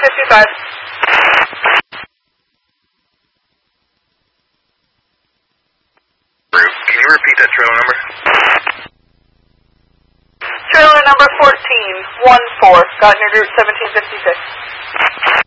1755. Can you repeat that trailer number? Trailer number 1414, got in your group 1756.